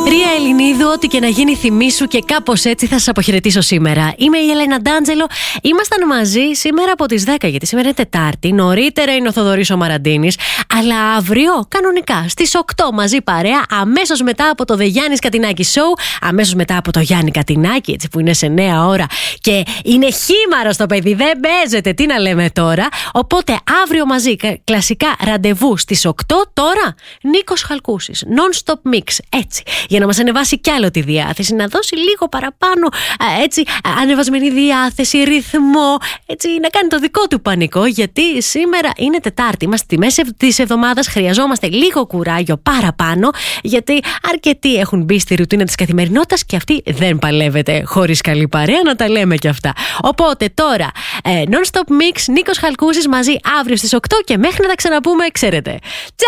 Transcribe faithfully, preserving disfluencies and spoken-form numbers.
Ρία Ελληνίδου, ό,τι και να γίνει θυμήσου, και κάπως έτσι θα σας αποχαιρετήσω σήμερα. Είμαι η Έλενα Ντάντζελο. Ήμασταν μαζί σήμερα από τις δέκα, γιατί σήμερα είναι Τετάρτη. Νωρίτερα είναι ο Θοδωρής ο Μαραντίνης. Αλλά αύριο, κανονικά, στις οκτώ μαζί παρέα, αμέσως μετά από το The Γιάννης Κατινάκη Show, αμέσως μετά από το Γιάννη Κατινάκη, έτσι που είναι σε νέα ώρα και είναι χήμαρο το παιδί, δεν παίζεται, τι να λέμε τώρα. Οπότε αύριο μαζί, κλασικά ραντεβού στις οκτώ. Τώρα Νίκος Χαλκούσης, non-stop mix, έτσι, για να μας ανεβάσει κι άλλο τη διάθεση, να δώσει λίγο παραπάνω, έτσι, ανεβασμένη διάθεση, ρυθμό, έτσι, να κάνει το δικό του πανικό, γιατί σήμερα είναι Τετάρτη, είμαστε στη μέση της εβδομάδας, χρειαζόμαστε λίγο κουράγιο παραπάνω, γιατί αρκετοί έχουν μπει στη ρουτίνα της καθημερινότητας και αυτή δεν παλεύεται χωρίς καλή παρέα, να τα λέμε κι αυτά. Οπότε τώρα, ε, non-stop mix, Νίκος Χαλκούσης μαζί αύριο στις οκτώ, και μέχρι να τα ξαναπούμε, ξέρετε.